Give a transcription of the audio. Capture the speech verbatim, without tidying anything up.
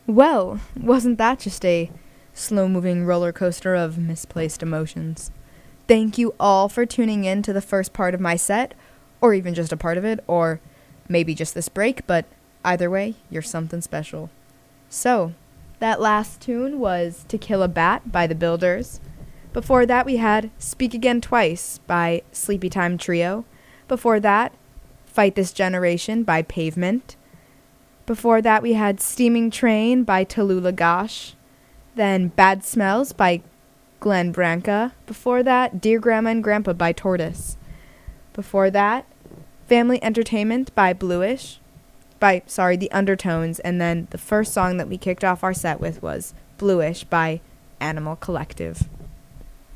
Well, wasn't that just a slow-moving roller coaster of misplaced emotions? Thank you all for tuning in to the first part of my set, or even just a part of it, or maybe just this break, but either way, you're something special. So, that last tune was To Kill a Bat by The Builders. Before that, we had Speak Again Twice by Sleepy Time Trio. Before that, Fight This Generation by Pavement. Before that, we had Steaming Train by Tallulah Gosh. Then Bad Smells by Glenn Branca. Before that, Dear Grandma and Grandpa by Tortoise. Before that, Family Entertainment by Bluish. By, sorry, The Undertones. And then the first song that we kicked off our set with was Bluish by Animal Collective.